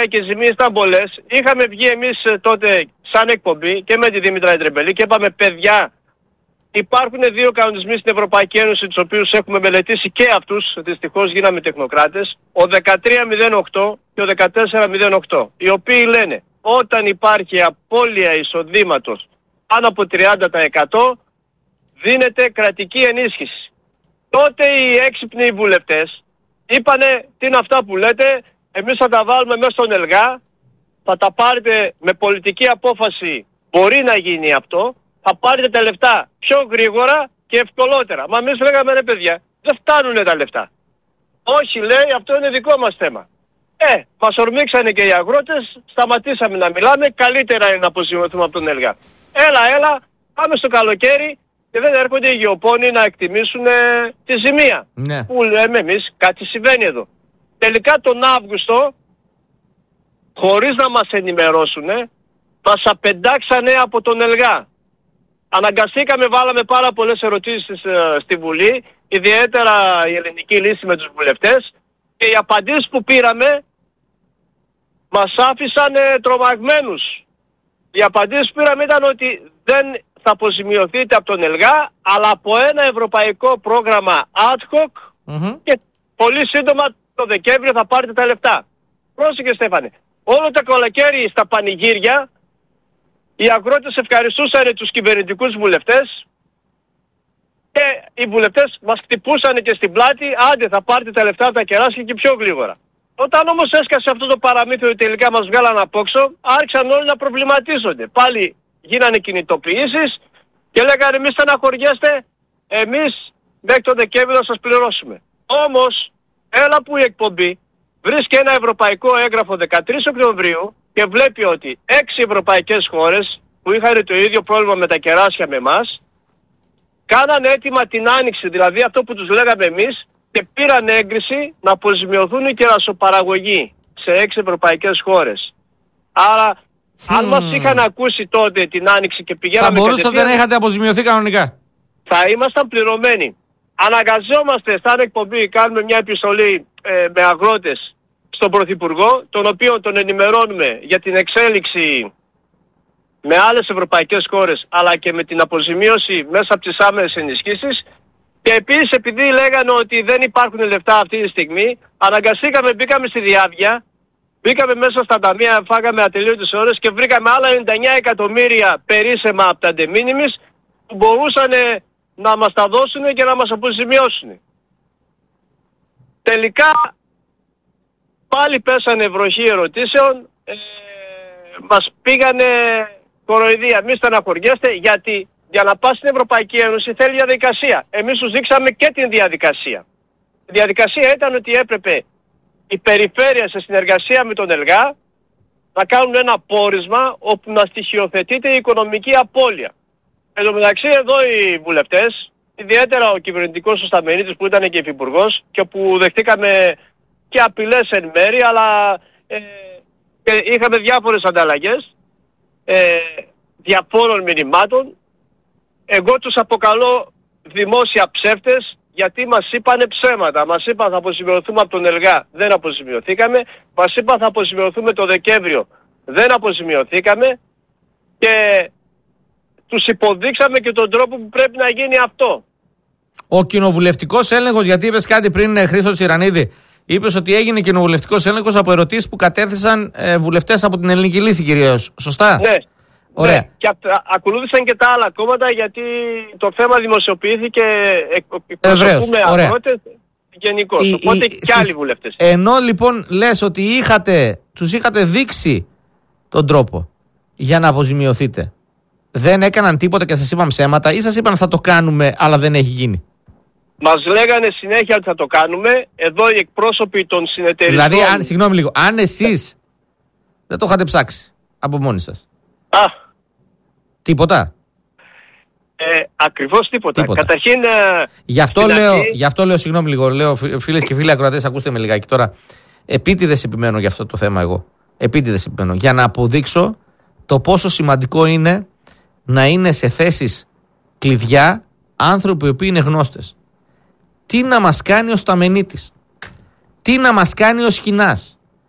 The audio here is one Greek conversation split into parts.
και οι ζημίες ήταν πολλές. Είχαμε βγει εμείς τότε σαν εκπομπή και με τη Δήμητρα Εντρεμπελή και είπαμε, παιδιά, υπάρχουν 2 κανονισμοί στην Ευρωπαϊκή Ένωση, τους οποίους έχουμε μελετήσει και αυτούς, δυστυχώς γίναμε τεχνοκράτες, ο 1308 και ο 1408, οι οποίοι λένε όταν υπάρχει απώλεια εισοδήματος πάνω από 30% δίνεται κρατική ενίσχυση. Τότε οι έξυπνοι βουλευτές είπανε, τι είναι αυτά που λέτε, εμείς θα τα βάλουμε μέσα στον ΕΛΓΑ, θα τα πάρετε με πολιτική απόφαση, μπορεί να γίνει αυτό, θα πάρετε τα λεφτά πιο γρήγορα και ευκολότερα. Μα εμείς λέγαμε, ρε παιδιά, δεν φτάνουνε τα λεφτά. Όχι, λέει, αυτό είναι δικό μας θέμα. Μας ορμήξανε και οι αγρότες, σταματήσαμε να μιλάμε, καλύτερα είναι να αποζημιωθούμε από τον ΕΛΓΑ. Έλα, πάμε στο καλοκαίρι και δεν έρχονται οι γεωπόνοι να εκτιμήσουν τη ζημία. Ναι. Που λέμε εμείς, κάτι συμβαίνει εδώ. Τελικά τον Αύγουστο, χωρίς να μας ενημερώσουν, μας απεντάξανε από τον ΕΛΓΑ. Αναγκαστήκαμε, βάλαμε πάρα πολλές ερωτήσεις στη Βουλή, ιδιαίτερα η ελληνική λύση με τους βουλευτές, και οι απαντήσεις που πήραμε μας άφησαν τρομαγμένους. Οι απαντήσεις που πήραμε ήταν ότι δεν θα αποζημιωθείτε από τον ΕΛΓΑ, αλλά από ένα ευρωπαϊκό πρόγραμμα ad hoc και πολύ σύντομα το Δεκέμβριο θα πάρετε τα λεφτά. Πρόσεχε, Στέφανε, όλο το καλοκαίρι στα πανηγύρια οι αγρότες ευχαριστούσαν τους κυβερνητικούς βουλευτές και οι βουλευτές μας χτυπούσαν και στην πλάτη, άντε θα πάρετε τα λεφτά από τα κεράσια και πιο γλίγορα. Όταν όμως έσκασε αυτό το παραμύθιο ότι τελικά μας βγάλαν απόξω, άρχισαν όλοι να προβληματίζονται. Πάλι γίνανε κινητοποιήσεις και λέγανε, εμείς στεναχωριέστε, εμείς μέχρι το Δεκέμβριο θα σας πληρώσουμε. Όμως, έλα που η εκπομπή βρίσκει ένα ευρωπαϊκό έγγραφο 13 Οκτωβρίου και βλέπει ότι 6 ευρωπαϊκές χώρες που είχαν το ίδιο πρόβλημα με τα κεράσια με εμάς, κάνανε έτοιμα την άνοιξη, δηλαδή αυτό που τους λέγαμε εμείς, και πήραν έγκριση να αποζημιωθούν οι κερασοπαραγωγοί σε 6 ευρωπαϊκές χώρες. Άρα, αν μας είχαν ακούσει τότε την άνοιξη και πηγαίναμε... Θα μπορούσατε να είχατε αποζημιωθεί κανονικά. Θα ήμασταν πληρωμένοι. Αναγκαζόμαστε σαν εκπομπή, κάνουμε μια επιστολή με αγρότες στον Πρωθυπουργό, τον οποίο τον ενημερώνουμε για την εξέλιξη με άλλες ευρωπαϊκές χώρες, αλλά και με την αποζημίωση μέσα από τις άμεσες ενισχύσεις. Και επίσης, επειδή λέγανε ότι δεν υπάρχουν λεφτά αυτή τη στιγμή, αναγκαστήκαμε, μπήκαμε στη διάβια, μπήκαμε μέσα στα ταμεία, φάγαμε ατελείωτες ώρες και βρήκαμε άλλα 99 εκατομμύρια περίσσεμα από τα de minimis που μπορούσαν να μας τα δώσουν και να μας αποζημιώσουν. Τελικά πάλι πέσανε βροχή ερωτήσεων, μας πήγανε κοροϊδία. Μη στεναχωριέστε, γιατί για να πας στην Ευρωπαϊκή Ένωση θέλει διαδικασία. Εμείς τους δείξαμε και την διαδικασία. Η διαδικασία ήταν ότι έπρεπε η περιφέρεια σε συνεργασία με τον ΕΛΓΑ να κάνουν ένα πόρισμα όπου να στοιχειοθετείται η οικονομική απώλεια. Εν τω μεταξύ εδώ οι βουλευτές, ιδιαίτερα ο κυβερνητικός ο Σταμενίτης που ήταν και υφυπουργός και όπου δεχτήκαμε και απειλές εν μέρη, αλλά και είχαμε διάφορες ανταλλαγές διαφόρων μηνυμάτων. Εγώ τους αποκαλώ δημόσια ψεύτες, γιατί μας είπανε ψέματα. Μας είπαν θα αποζημιωθούμε από τον ΕΛΓΑ, δεν αποζημιωθήκαμε. Μας είπαν θα αποζημιωθούμε το Δεκέμβριο, δεν αποζημιωθήκαμε. Και τους υποδείξαμε και τον τρόπο που πρέπει να γίνει αυτό. Ο κοινοβουλευτικός έλεγχος, γιατί είπες κάτι πριν, Χρήστο Τσιρανίδη, είπες ότι έγινε κοινοβουλευτικός έλεγχος από ερωτήσεις που κατέθεσαν βουλευτές από την Ελληνική Λύση κυρίως. Σωστά? Ναι. Ωραία. Ναι. Και ακολούθησαν και τα άλλα κόμματα, γιατί το θέμα δημοσιοποιήθηκε, εκπροσωπούμε αγρότες γενικώς. Οπότε και άλλοι βουλευτές. Ενώ λοιπόν λες ότι τους είχατε δείξει τον τρόπο για να αποζημιωθείτε, δεν έκαναν τίποτα και σας είπαν ψέματα, ή σας είπαν θα το κάνουμε αλλά δεν έχει γίνει? Μας λέγανε συνέχεια ότι θα το κάνουμε. Εδώ οι εκπρόσωποι των συνεταιριστών... Δηλαδή, συγγνώμη λίγο, αν εσείς δεν το είχατε ψάξει από μόνοι σας. Τίποτα. Ακριβώς τίποτα. Καταρχήν... Γι' αυτό λέω, συγγνώμη λίγο, λέω φίλες και φίλοι ακροατές, ακούστε με λιγάκι τώρα. Επίτηδες επιμένω για αυτό το θέμα εγώ. Επίτηδες επιμένω. Για να αποδείξω το πόσο σημαντικό είναι να είναι σε θέσεις κλειδιά άνθρωποι οι οποίοι είναι γνώστες. Τι να μας κάνει ο Σταμενίτης, τι να μας κάνει ο Σχοινάς,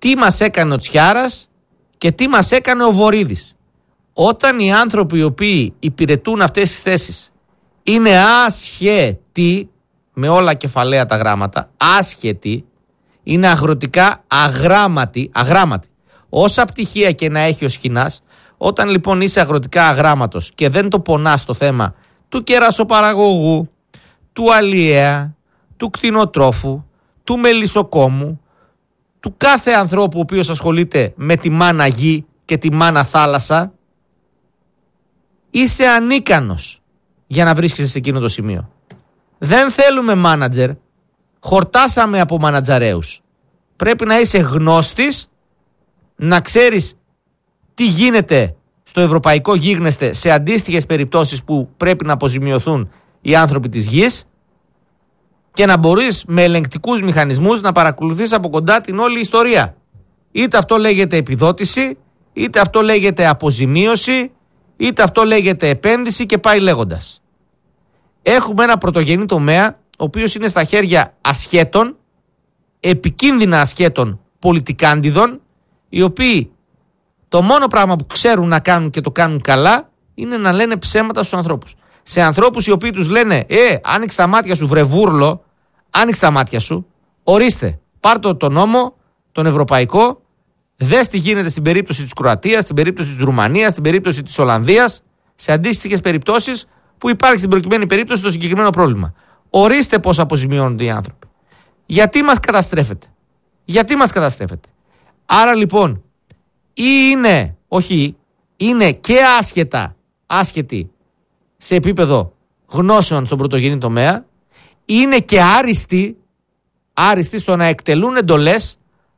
τι μας έκανε ο Τσιάρας και τι μας έκανε ο Βορίδης. Όταν οι άνθρωποι οι οποίοι υπηρετούν αυτές τις θέσεις είναι άσχετοι, με όλα κεφαλαία τα γράμματα, άσχετοι, είναι αγροτικά αγράμματοι. Όσα πτυχία και να έχει ο Σχοινάς, όταν λοιπόν είσαι αγροτικά αγράμματος και δεν το πονάς το θέμα του κερασοπαραγωγού, του αλιέα, του κτηνοτρόφου, του μελισσοκόμου, του κάθε ανθρώπου ο οποίος ασχολείται με τη μάνα γη και τη μάνα θάλασσα, είσαι ανίκανος για να βρίσκεσαι σε εκείνο το σημείο. Δεν θέλουμε μάνατζερ, χορτάσαμε από μανατζαρέους. Πρέπει να είσαι γνώστης, να ξέρεις τι γίνεται στο ευρωπαϊκό γίγνεσθε σε αντίστοιχες περιπτώσεις που πρέπει να αποζημιωθούν οι άνθρωποι της γης και να μπορείς με ελεγκτικούς μηχανισμούς να παρακολουθείς από κοντά την όλη ιστορία. Είτε αυτό λέγεται επιδότηση, είτε αυτό λέγεται αποζημίωση, είτε αυτό λέγεται επένδυση και πάει λέγοντας. Έχουμε ένα πρωτογενή τομέα ο οποίος είναι στα χέρια ασχέτων, επικίνδυνα ασχέτων πολιτικάντιδων, οι οποίοι το μόνο πράγμα που ξέρουν να κάνουν και το κάνουν καλά είναι να λένε ψέματα στους ανθρώπους. Σε ανθρώπους οι οποίοι τους λένε άνοιξε τα μάτια σου βρε βούρλο, άνοιξε τα μάτια σου, ορίστε, πάρτε τον νόμο, τον ευρωπαϊκό, δες τι γίνεται στην περίπτωση της Κροατίας, στην περίπτωση της Ρουμανίας, στην περίπτωση της Ολλανδίας, σε αντίστοιχες περιπτώσεις που υπάρχει στην προκειμένη περίπτωση το συγκεκριμένο πρόβλημα. Ορίστε πώς αποζημιώνονται οι άνθρωποι. Γιατί μας καταστρέφεται. Άρα λοιπόν, είναι και άσχετοι σε επίπεδο γνώσεων στον πρωτογενή τομέα, είναι και άριστοι στο να εκτελούν εντολές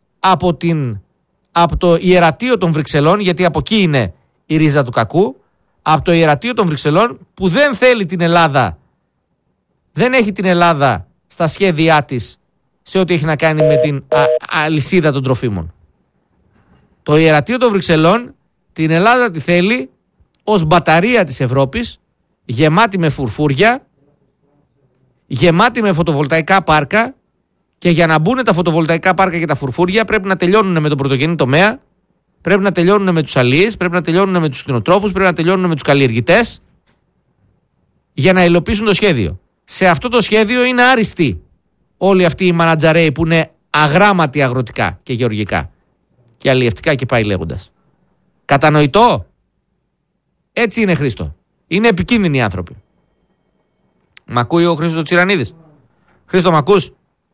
από το ιερατείο των Βρυξελών, γιατί από εκεί είναι η ρίζα του κακού, από το ιερατείο των Βρυξελών που δεν θέλει την Ελλάδα, δεν έχει την Ελλάδα στα σχέδιά της σε ό,τι έχει να κάνει με την αλυσίδα των τροφίμων. Το ιερατείο των Βρυξελών την Ελλάδα τη θέλει ως μπαταρία της Ευρώπης, γεμάτη με φουρφούρια, γεμάτη με φωτοβολταϊκά πάρκα, και για να μπουν τα φωτοβολταϊκά πάρκα και τα φουρφούρια πρέπει να τελειώνουν με τον πρωτογενή τομέα, πρέπει να τελειώνουν με τους αλίες, πρέπει να τελειώνουν με τους κτηνοτρόφους, πρέπει να τελειώνουν με τους καλλιεργητές για να υλοποιήσουν το σχέδιο. Σε αυτό το σχέδιο είναι άριστοι όλοι αυτοί οι μανατζαρέοι που είναι αγράμματοι αγροτικά και γεωργικά και αλλιευτικά και πάει λέγοντας. Κατανοητό? Έτσι είναι, Χρήστο. Είναι επικίνδυνοι οι άνθρωποι. Μ' ακούει ο Χρήστος Τσιρανίδης? Χρήστο, μ' ακούς?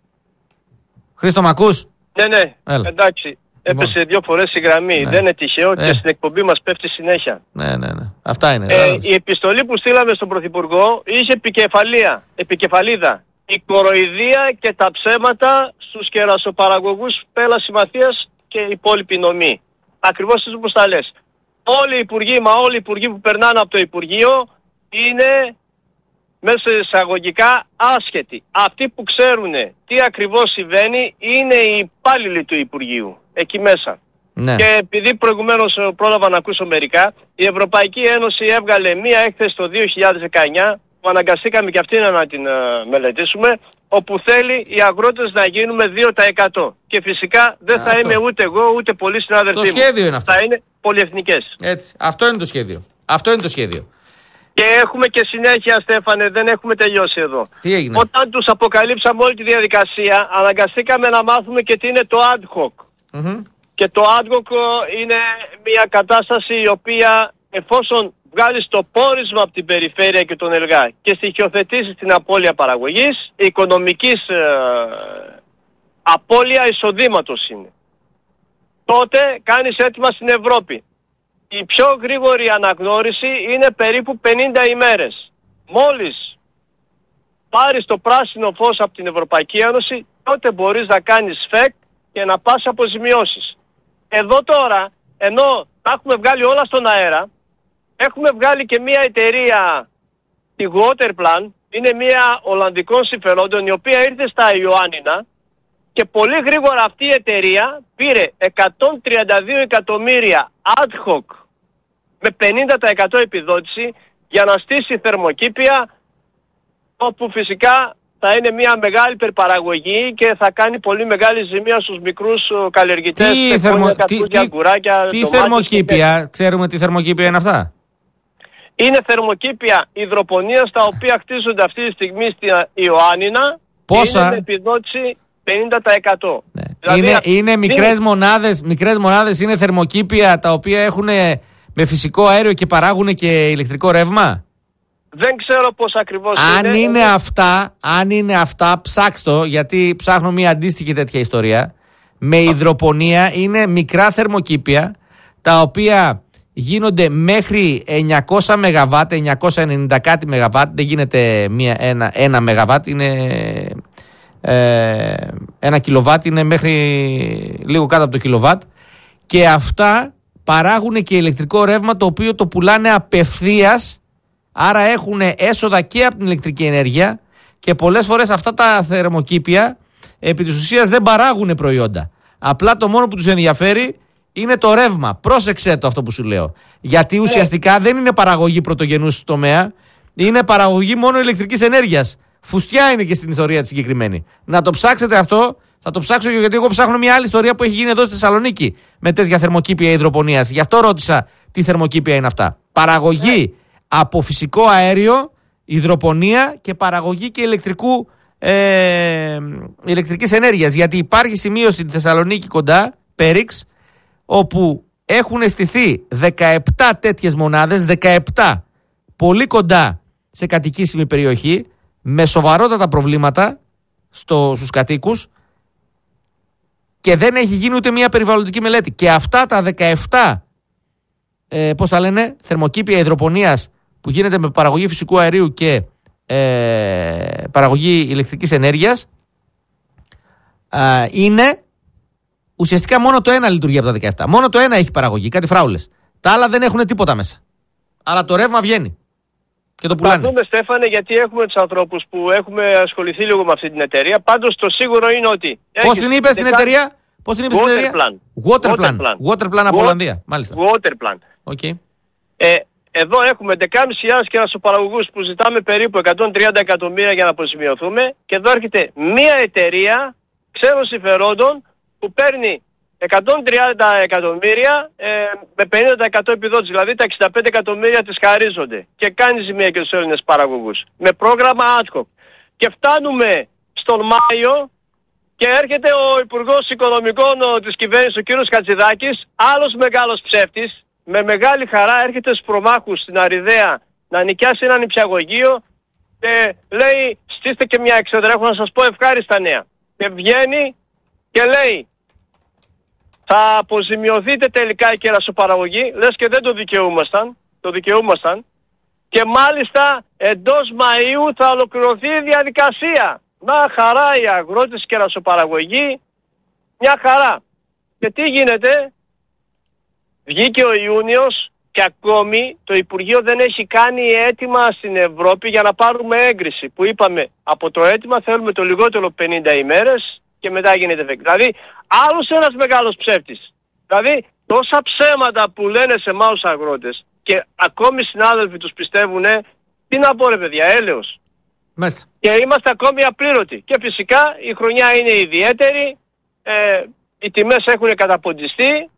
Ναι, εντάξει. Έπεσε 2 φορές η γραμμή. Δεν είναι τυχαίο και στην εκπομπή μας πέφτει συνέχεια. Ναι. Αυτά είναι. Η επιστολή που στείλαμε στον Πρωθυπουργό είχε επικεφαλίδα. Η κοροϊδία και τα ψέματα στους κερασοπαραγωγούς Πέλας Συμμαθίας και οι υπόλοιποι νομοί. Ακριβώς όπως τα λες. Όλοι οι υπουργοί που περνάνε από το Υπουργείο είναι μέσα σε εισαγωγικά άσχετοι. Αυτοί που ξέρουν τι ακριβώς συμβαίνει είναι οι υπάλληλοι του Υπουργείου εκεί μέσα. Ναι. Και επειδή προηγουμένως πρόλαβα να ακούσω μερικά, η Ευρωπαϊκή Ένωση έβγαλε μία έκθεση το 2019 που αναγκαστήκαμε και αυτή να την μελετήσουμε, όπου θέλει οι αγρότες να γίνουμε 2%. Και φυσικά δεν θα είμαι ούτε εγώ ούτε πολλοί συνάδελφοί μου. Το σχέδιο είναι αυτό. Θα είναι πολυεθνικές. Έτσι. Αυτό είναι το σχέδιο. Και έχουμε και συνέχεια, Στέφανε, δεν έχουμε τελειώσει εδώ. Τι έγινε? Όταν τους αποκαλύψαμε όλη τη διαδικασία, αναγκαστήκαμε να μάθουμε και τι είναι το ad hoc. Mm-hmm. Και το ad hoc είναι μια κατάσταση η οποία, εφόσον βγάλεις το πόρισμα από την περιφέρεια και τον ΕΛΓΑ και στοιχειοθετήσεις την απώλεια παραγωγής, οικονομικής απώλεια εισοδήματος είναι. Τότε κάνεις έτοιμα στην Ευρώπη. Η πιο γρήγορη αναγνώριση είναι περίπου 50 ημέρες. Μόλις πάρεις το πράσινο φως από την Ευρωπαϊκή Ένωση, τότε μπορείς να κάνεις ΦΕΚ και να πας αποζημιώσεις. Εδώ τώρα, ενώ τα έχουμε βγάλει όλα στον αέρα, έχουμε βγάλει και μια εταιρεία, τη Waterplan, είναι μια Ολλανδικών συμφερόντων, η οποία ήρθε στα Ιωάννινα και πολύ γρήγορα αυτή η εταιρεία πήρε 132 εκατομμύρια ad hoc με 50% επιδότηση για να στήσει θερμοκήπια, όπου φυσικά θα είναι μια μεγάλη υπερπαραγωγή και θα κάνει πολύ μεγάλη ζημία στους μικρούς καλλιεργητές. Τι θερμοκήπια, ξέρουμε τι θερμοκήπια είναι αυτά? Είναι θερμοκήπια υδροπονίας τα οποία χτίζονται αυτή τη στιγμή στην Ιωάννινα. Πόσα? Είναι με επιδότηση 50%. Ναι. Δηλαδή, είναι μικρές μονάδες, είναι θερμοκήπια τα οποία έχουν με φυσικό αέριο και παράγουν και ηλεκτρικό ρεύμα. Δεν ξέρω πώς ακριβώς Αν είναι αυτά, ψάξτε, γιατί ψάχνω μια αντίστοιχη τέτοια ιστορία. Με υδροπονία είναι μικρά θερμοκήπια τα οποία γίνονται μέχρι 900 ΜΒ, 990 κάτι ΜΒ, δεν γίνεται ένα ΜΒ, είναι 1 κιλοβάτ, είναι μέχρι λίγο κάτω από το κιλοβάτ, και αυτά παράγουν και ηλεκτρικό ρεύμα το οποίο το πουλάνε απευθείας. Άρα έχουν έσοδα και από την ηλεκτρική ενέργεια και πολλές φορές αυτά τα θερμοκήπια επί της ουσίας δεν παράγουν προϊόντα. Απλά το μόνο που τους ενδιαφέρει είναι το ρεύμα. Πρόσεξε το αυτό που σου λέω. Γιατί ουσιαστικά δεν είναι παραγωγή πρωτογενούς τομέα, είναι παραγωγή μόνο ηλεκτρικής ενέργειας. Φουστιά είναι και στην ιστορία τη συγκεκριμένη. Να το ψάξετε αυτό. Θα το ψάξω γιατί εγώ ψάχνω μια άλλη ιστορία που έχει γίνει εδώ στη Θεσσαλονίκη με τέτοια θερμοκήπια υδροπονίας. Γι' αυτό ρώτησα τι θερμοκήπια είναι αυτά. Παραγωγή από φυσικό αέριο, υδροπονία και παραγωγή και ηλεκτρικής ενέργειας. Γιατί υπάρχει σημείο στη Θεσσαλονίκη κοντά, Πέριξ, όπου έχουν στηθεί 17 τέτοιες μονάδες, 17 πολύ κοντά σε κατοικήσιμη περιοχή, με σοβαρότατα προβλήματα στους κατοίκους, και δεν έχει γίνει ούτε μια περιβαλλοντική μελέτη. Και αυτά τα 17 θερμοκήπια υδροπονίας που γίνεται με παραγωγή φυσικού αερίου και παραγωγή ηλεκτρικής ενέργειας, είναι ουσιαστικά μόνο το ένα λειτουργεί από τα 17. Μόνο το ένα έχει παραγωγή, κάτι φράουλες. Τα άλλα δεν έχουν τίποτα μέσα. Αλλά το ρεύμα βγαίνει και το πουλάνε. Θα δούμε, Στέφανε, γιατί έχουμε τους ανθρώπους που έχουμε ασχοληθεί λίγο με αυτή την εταιρεία. Πάντως το σίγουρο είναι ότι... Πώς την είπες την εταιρεία? Waterplan από Ολλανδία. Μάλιστα. Waterplan. Okay. Εδώ έχουμε 11.500 κερασοπαραγωγούς που ζητάμε περίπου 130 εκατομμύρια για να αποζημιωθούμε, και εδώ έρχεται μία εταιρεία ξένων συμφερόντων που παίρνει 130 εκατομμύρια με 50% επιδότηση, δηλαδή τα 65 εκατομμύρια της χαρίζονται και κάνει ζημία και στους Έλληνες παραγωγούς με πρόγραμμα ad hoc. Και φτάνουμε στον Μάιο και έρχεται ο Υπουργός Οικονομικών της κυβέρνησης, ο κύριος Χατζηδάκης, άλλος μεγάλος ψεύτης, με μεγάλη χαρά έρχεται στους προμάχους στην Αριδαία να νοικιάσει ένα νηπιαγωγείο και λέει στήστε και μια εξέδρα, έχω να σας πω ευχάριστα νέα. Και βγαίνει και λέει θα αποζημιωθείτε τελικά η κερασοπαραγωγή, λες και δεν το δικαιούμασταν, και μάλιστα εντός Μαΐου θα ολοκληρωθεί η διαδικασία. Να χαρά οι αγρότες κερασοπαραγωγή, μια χαρά. Και τι γίνεται? Βγήκε ο Ιούνιος και ακόμη το Υπουργείο δεν έχει κάνει αίτημα στην Ευρώπη για να πάρουμε έγκριση. Που είπαμε από το αίτημα θέλουμε το λιγότερο 50 ημέρες και μετά γίνεται εφέκτη. Δηλαδή άλλος ένας μεγάλος ψεύτης. Δηλαδή τόσα ψέματα που λένε σε εμάς τους αγρότες και ακόμη συνάδελφοι τους πιστεύουνε, τι να πω ρε παιδιά, έλεος. Μάλιστα. Και είμαστε ακόμη απλήρωτοι. Και φυσικά η χρονιά είναι ιδιαίτερη, οι τιμές έχουν καταποντιστεί,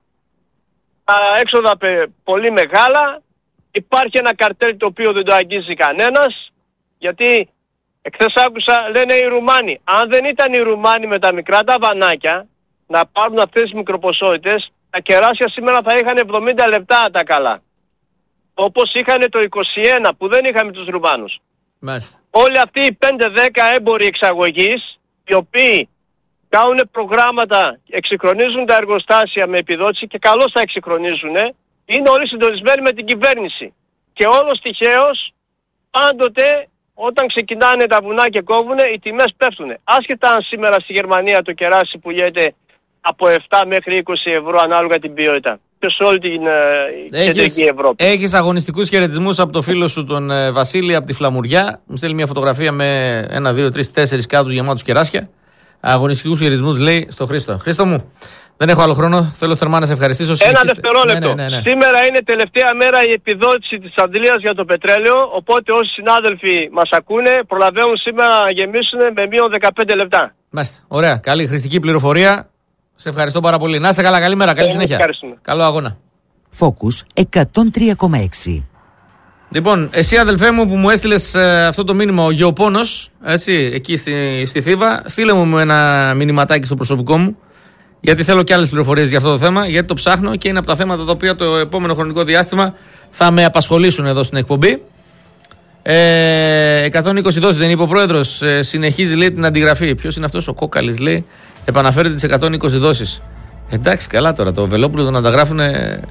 τα έξοδα πολύ μεγάλα, υπάρχει ένα καρτέλ το οποίο δεν το αγγίζει κανένας, γιατί εχθές άκουσα, λένε οι Ρουμάνοι, αν δεν ήταν οι Ρουμάνοι με τα μικρά τα βανάκια να πάρουν αυτές τις μικροποσότητες, τα κεράσια σήμερα θα είχαν 70 λεπτά τα καλά. Όπως είχαν το 21 που δεν είχαμε τους Ρουμάνους. Μάλιστα. Όλοι αυτοί οι 5-10 έμποροι εξαγωγής, οι οποίοι κάνουν προγράμματα, εξυγχρονίζουν τα εργοστάσια με επιδότηση και καλώς τα εξυγχρονίζουν, είναι όλοι συντονισμένοι με την κυβέρνηση. Και όλος τυχαίως, πάντοτε όταν ξεκινάνε τα βουνά και κόβουνε, οι τιμές πέφτουν. Άσχετα αν σήμερα στη Γερμανία το κεράσι πουλιέται από 7 μέχρι 20 ευρώ ανάλογα την ποιότητα. Και σε όλη την κεντρική Ευρώπη. Έχεις αγωνιστικούς χαιρετισμούς από το φίλο σου τον Βασίλη από τη Φλαμουριά. Μου στέλνει μια φωτογραφία με 1, 2, 3, 4 κάτω γεμάτους κεράσια. Αγωνιστικούς χαιρετισμούς λέει στο Χρήστο. Χρήστο μου, Δεν έχω άλλο χρόνο. Θέλω θερμά να σε ευχαριστήσω. Ένα δευτερόλεπτο. Ναι. Σήμερα είναι τελευταία μέρα η επιδότηση της Αντλίας για το πετρέλαιο. Οπότε όσοι συνάδελφοι μας ακούνε, προλαβαίνουν σήμερα να γεμίσουν με μείον 15 λεπτά. Μάλιστα. Ωραία. Καλή χρηστική πληροφορία. Σε ευχαριστώ πάρα πολύ. Να είσαι καλά. Καλημέρα. Καλή συνέχεια. Καλό αγώνα. Focus 103,6. Λοιπόν, εσύ αδελφέ μου που μου έστειλες αυτό το μήνυμα, ο Γεωπόνος, έτσι, εκεί στη Θήβα, στείλε μου ένα μηνυματάκι στο προσωπικό μου, γιατί θέλω και άλλες πληροφορίες για αυτό το θέμα, γιατί το ψάχνω και είναι από τα θέματα τα οποία το επόμενο χρονικό διάστημα θα με απασχολήσουν εδώ στην εκπομπή. 120 δόσεις δεν είπε ο πρόεδρος, συνεχίζει λέει την αντιγραφή. Ποιος είναι αυτός ο Κόκαλης, λέει, επαναφέρεται τις 120 δόσεις. Εντάξει, καλά τώρα, το Βελόπουλο τον ανταγράφουν.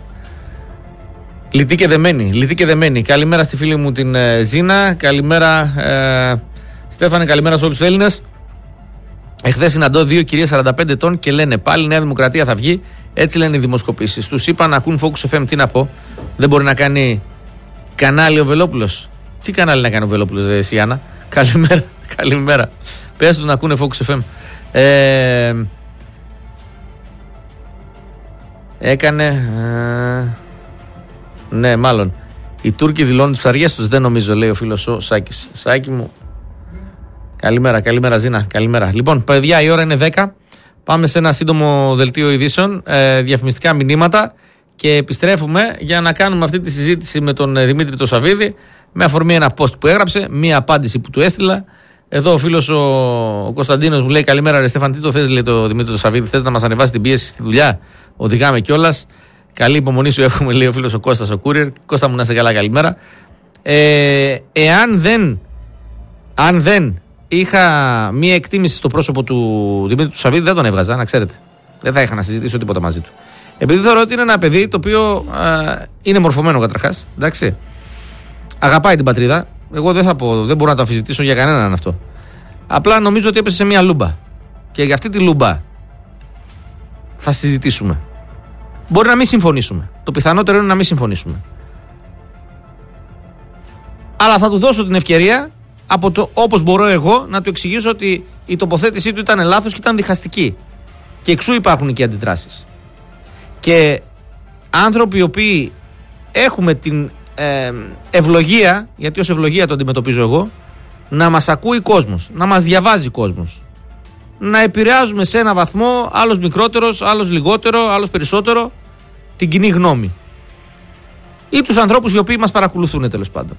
Λυτή και δεμένη. Καλημέρα στη φίλη μου την Ζήνα. Καλημέρα Στέφανε, καλημέρα σε όλους τους Έλληνες. Εχθές συναντώ 2 κυρίες 45 ετών και λένε πάλι Νέα Δημοκρατία θα βγει. Έτσι λένε οι δημοσκοπήσεις. Τους είπα να ακούν Focus FM, τι να πω. Δεν μπορεί να κάνει κανάλι ο Βελόπουλος. Τι κανάλι να κάνει ο Βελόπουλος, εσύ Άννα? Καλημέρα. Πες τους να ακούνε Focus FM. Έκανε... Ναι, μάλλον. Οι Τούρκοι δηλώνουν τις ψαριές τους. Δεν νομίζω, λέει ο φίλος ο Σάκης. Σάκη μου. Καλημέρα Ζήνα. Καλημέρα. Λοιπόν, παιδιά, η ώρα είναι 10. Πάμε σε ένα σύντομο δελτίο ειδήσεων. Διαφημιστικά μηνύματα. Και επιστρέφουμε για να κάνουμε αυτή τη συζήτηση με τον Δημήτρη το Σαββίδη. Με αφορμή ένα post που έγραψε. Μία απάντηση που του έστειλα. Εδώ ο φίλος ο Κωνσταντίνος μου λέει: καλημέρα, ρε Στέφαν. Τι το θες, λέει το Δημήτρη το Σαββίδη? Θες να μας ανεβάσει την πίεση στη δουλειά? Οδηγάμε κιόλας. Καλή υπομονή σου εύχομαι, λέει ο φίλος ο Κώστας ο Courier. Κώστα μου, να είσαι καλά, καλημέρα. Αν δεν είχα μία εκτίμηση στο πρόσωπο του Δημήτρη του Σαββίδη, δεν τον έβγαζα, να ξέρετε. Δεν θα είχα να συζητήσω τίποτα μαζί του. Επειδή θεωρώ ότι είναι ένα παιδί το οποίο είναι μορφωμένο καταρχάς, εντάξει. Αγαπάει την πατρίδα. Εγώ δεν μπορώ να το αμφισβητήσω για κανέναν αυτό. Απλά νομίζω ότι έπεσε σε μία λούμπα. Και για αυτή τη λούμπα θα συζητήσουμε. Μπορεί να μην συμφωνήσουμε. Το πιθανότερο είναι να μην συμφωνήσουμε. Αλλά θα του δώσω την ευκαιρία, όπως μπορώ εγώ, να του εξηγήσω ότι η τοποθέτησή του ήταν λάθος και ήταν διχαστική. Και εξού υπάρχουν και αντιδράσεις. Και άνθρωποι οι οποίοι έχουμε την ευλογία, γιατί ως ευλογία το αντιμετωπίζω εγώ, να μας ακούει κόσμος, να μας διαβάζει κόσμος, να επηρεάζουμε σε ένα βαθμό, άλλος μικρότερος, άλλος λιγότερο, άλλος περισσότερο, την κοινή γνώμη. Ή τους ανθρώπους οι οποίοι μας παρακολουθούν, τέλος πάντων.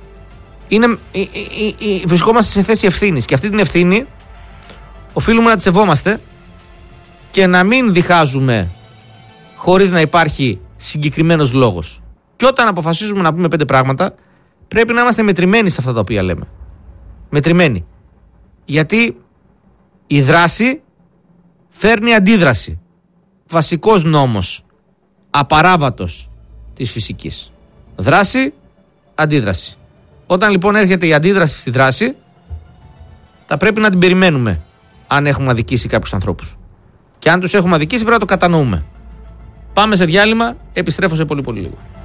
Βρισκόμαστε σε θέση ευθύνης και αυτή την ευθύνη οφείλουμε να τη σεβόμαστε και να μην διχάζουμε χωρίς να υπάρχει συγκεκριμένος λόγος. Και όταν αποφασίζουμε να πούμε 5 πράγματα, πρέπει να είμαστε μετρημένοι σε αυτά τα οποία λέμε. Μετρημένοι. Γιατί η δράση φέρνει αντίδραση. Βασικός νόμος, απαράβατος της φυσικής. Δράση, αντίδραση. Όταν λοιπόν έρχεται η αντίδραση στη δράση, θα πρέπει να την περιμένουμε αν έχουμε αδικήσει κάποιους ανθρώπους. Και αν τους έχουμε αδικήσει πρέπει να το κατανοούμε. Πάμε σε διάλειμμα, επιστρέφω σε πολύ λίγο.